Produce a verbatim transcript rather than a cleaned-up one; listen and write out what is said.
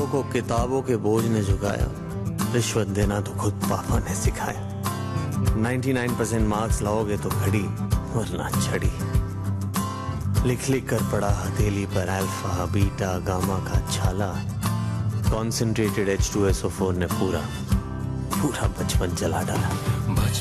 घरवालों को किताबों के बोझ ने झुकाया, रिश्वत देना तो खुद पापा ने सिखाया। निन्यानवे परसेंट मार्क्स लाओगे तो घड़ी वरना छड़ी। लिख लिख कर पड़ा हथेली पर अल्फा बीटा गामा का छाला। Concentrated H two S O four ने पूरा पूरा बचपन जला डाला।